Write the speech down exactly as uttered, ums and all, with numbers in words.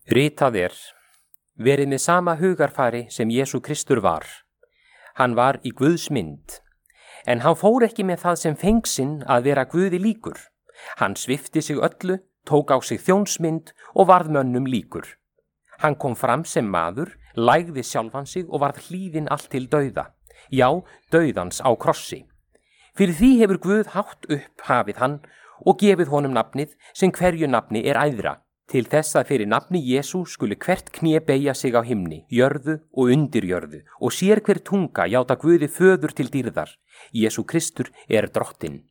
Ritað er, verið með sama hugarfari sem Jesú Kristur var. Hann var í Guðs mynd, en hann fór ekki með það sem fengsinn að vera Guði líkur. Hann svipti sig öllu, tók á sig þjónsmynd og varð mönnum líkur. Hann kom fram sem maður, lægði sjálfan sig og varð hlýðinn allt til dauða, já, dauðans á krossi. Fyrir því hefur Guð hátt upp hafið hann og gefið honum nafnið sem hverju nafni er æðra, til þess að fyrir nafni Jesú skuli hvert kné beygja sig á himni, jörðu og undir jörðu og sér hver tunga játa Guði föður til dýrðar. Jesú Kristur er drottinn.